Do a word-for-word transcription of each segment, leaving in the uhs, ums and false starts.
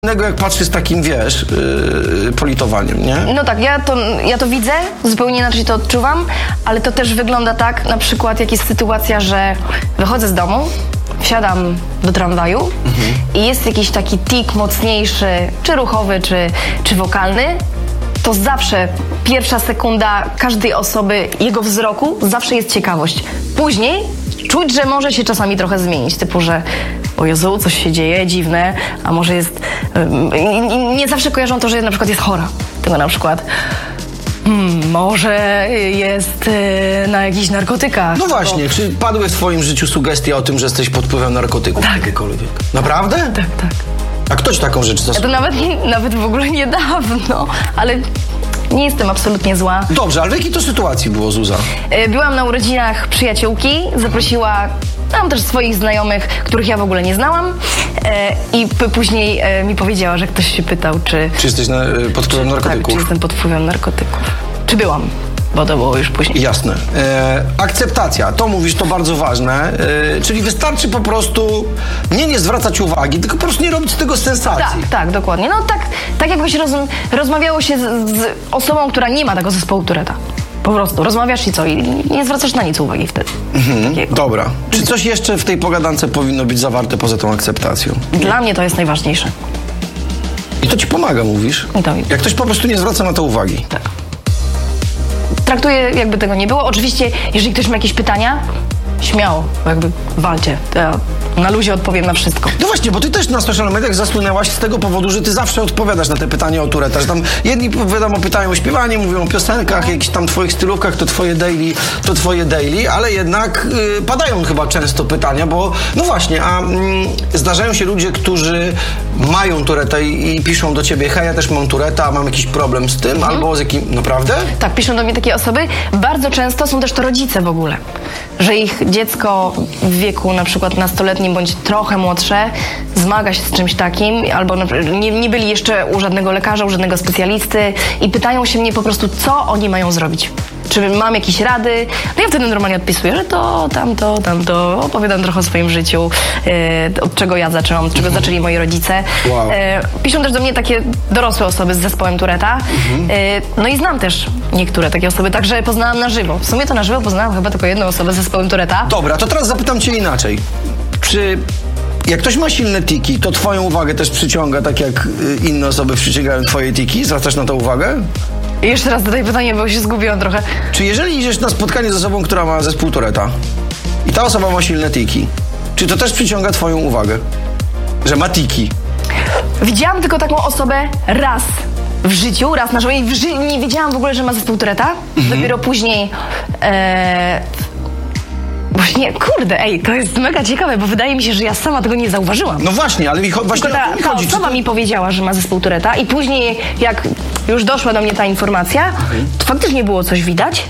Jak patrzę z takim, wiesz, yy, politowaniem, nie? No tak, ja to, ja to widzę, zupełnie inaczej to odczuwam, ale to też wygląda tak, na przykład jak jest sytuacja, że wychodzę z domu, wsiadam do tramwaju mhm. i jest jakiś taki tik mocniejszy, czy ruchowy, czy, czy wokalny, to zawsze pierwsza sekunda każdej osoby, jego wzroku, zawsze jest ciekawość. Później czuć, że może się czasami trochę zmienić, typu, że o Jezu, coś się dzieje, dziwne, a może jest... Yy, nie zawsze kojarzą to, że na przykład jest chora. Tylko na przykład hmm, może jest yy, na jakichś narkotykach. No właśnie, bo... czy padły w twoim życiu sugestie o tym, że jesteś pod wpływem narkotyków? Tak. Jakiekolwiek? Naprawdę? Tak, tak. A ktoś taką rzecz zastosował? Ja to nawet, nawet w ogóle niedawno, ale... Nie jestem absolutnie zła. Dobrze, ale w jakiej to sytuacji było, Zuza? Byłam na urodzinach przyjaciółki, zaprosiła tam też swoich znajomych, których ja w ogóle nie znałam i później mi powiedziała, że ktoś się pytał, czy... Czy jesteś na, pod wpływem czy, narkotyków? Tak, czy jestem pod wpływem narkotyków. Czy byłam? Bo to było już później. Jasne. E, akceptacja, to mówisz, to bardzo ważne. E, czyli wystarczy po prostu nie nie zwracać uwagi, tylko po prostu nie robić z tego sensacji. Tak, tak, dokładnie. No tak, tak jakbyś roz, rozmawiało się z, z osobą, która nie ma tego zespołu Touretta. Po prostu rozmawiasz i co? I nie zwracasz na nic uwagi wtedy. Mhm, dobra. Czy coś jeszcze w tej pogadance powinno być zawarte poza tą akceptacją? Dla mnie to jest najważniejsze. I to ci pomaga, mówisz? I to... Jak ktoś po prostu nie zwraca na to uwagi. Tak. Traktuję, jakby tego nie było. Oczywiście, jeżeli ktoś ma jakieś pytania, śmiało, jakby walcie. To ja na luzie odpowiem na wszystko. No właśnie, bo ty też na social mediach zasłynęłaś z tego powodu, że ty zawsze odpowiadasz na te pytania o Touretta, że tam jedni, wiadomo, pytają o śpiewanie, mówią o piosenkach, jakichś tam twoich stylówkach, to twoje daily, to twoje daily, ale jednak y, padają chyba często pytania, bo no właśnie, a mm, zdarzają się ludzie, którzy mają Touretta i, i piszą do ciebie, hej, ja też mam Touretta, mam jakiś problem z tym, mhm. albo z jakim, naprawdę? Tak, piszą do mnie takie osoby. Bardzo często są też to rodzice w ogóle, że ich dziecko w wieku na przykład nastoletnim bądź trochę młodsze zmaga się z czymś takim, albo nie, nie byli jeszcze u żadnego lekarza, u żadnego specjalisty i pytają się mnie po prostu, co oni mają zrobić. Czy mam jakieś rady? No ja wtedy normalnie odpisuję, że to, tamto, tamto, opowiadam trochę o swoim życiu, e, od czego ja zaczęłam, od czego mhm. zaczęli moi rodzice. Wow. E, piszą też do mnie takie dorosłe osoby z zespołem Touretta. Mhm. E, no i znam też niektóre takie osoby, także poznałam na żywo. W sumie to na żywo poznałam chyba tylko jedną osobę z zespołem Touretta. Dobra, to teraz zapytam cię inaczej. Czy jak ktoś ma silne tiki, to twoją uwagę też przyciąga, tak jak inne osoby przyciągają twoje tiki? Zwracasz na to uwagę? I jeszcze raz zadaj pytanie, bo się zgubiłam trochę. Czy jeżeli idziesz na spotkanie z osobą, która ma zespół Touretta i ta osoba ma silne tiki, czy to też przyciąga twoją uwagę? Że ma tiki? Widziałam tylko taką osobę raz w życiu, raz na żywo i w ży- nie wiedziałam w ogóle, że ma zespół Touretta. Mhm. Dopiero później... E- Właśnie, kurde, ej, to jest mega ciekawe, bo wydaje mi się, że ja sama tego nie zauważyłam. No właśnie, ale mi cho- właśnie Tylko ta, o to mi ta chodzi. osoba to... mi powiedziała, że ma zespół Touretta i później, jak już doszła do mnie ta informacja, mhm. to faktycznie było coś widać.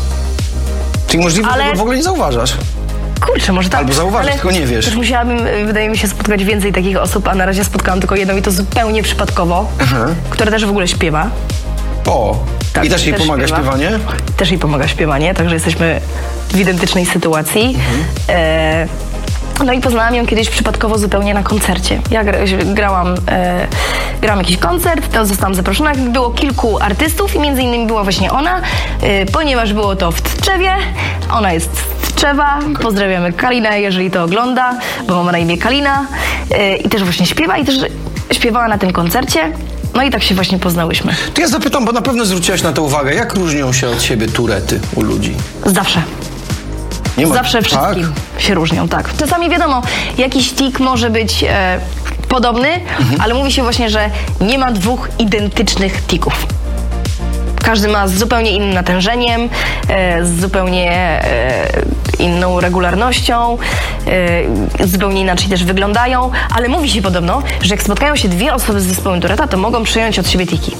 Czyli możliwe, ale... że tego w ogóle nie zauważasz. Kurczę, może tak. Albo zauważysz, tylko nie wiesz. Też musiałabym, wydaje mi się, spotkać więcej takich osób, a na razie spotkałam tylko jedną i to zupełnie przypadkowo, mhm. która też w ogóle śpiewa. O, tak, i też jej też pomaga śpiewa. śpiewanie? Też jej pomaga śpiewanie, także jesteśmy w identycznej sytuacji. Mhm. E, no i poznałam ją kiedyś przypadkowo zupełnie na koncercie. Ja gra, grałam, e, grałam jakiś koncert, to zostałam zaproszona. Było kilku artystów i między innymi była właśnie ona, e, ponieważ było to w Tczewie. Ona jest z Tczewa. Okay. Pozdrawiamy Kalinę, jeżeli to ogląda, bo ma na imię Kalina. E, I też właśnie śpiewa i też śpiewała na tym koncercie. No i tak się właśnie poznałyśmy. To ja zapytam, bo na pewno zwróciłaś na to uwagę. Jak różnią się od siebie Tourety u ludzi? Zawsze. Nie ma... Zawsze wszystkim tak? się różnią, tak. Czasami wiadomo, jakiś tik może być e, podobny, mhm. ale mówi się właśnie, że nie ma dwóch identycznych tików. Każdy ma z zupełnie innym natężeniem, e, z zupełnie e, inną regularnością, e, zupełnie inaczej też wyglądają, ale mówi się podobno, że jak spotkają się dwie osoby z zespołem Touretta, to mogą przyjąć od siebie tiki.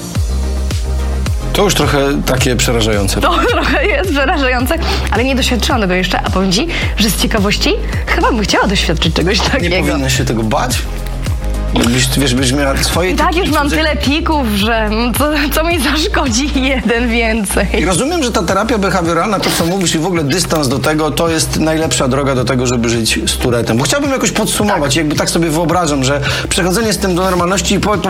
To już trochę takie przerażające. To trochę jest przerażające, ale nie doświadczyłam tego jeszcze, a powiem ci, że z ciekawości chyba bym chciała doświadczyć czegoś takiego. Nie powinnaś się tego bać? Byś, wiesz, byś miała swoje... I tak już mam tyle tików, że co, co mi zaszkodzi jeden więcej. I rozumiem, że ta terapia behawioralna, to co mówisz i w ogóle dystans do tego, to jest najlepsza droga do tego, żeby żyć z Tourettem. Bo chciałbym jakoś podsumować, tak. jakby tak sobie wyobrażam, że przechodzenie z tym do normalności i po,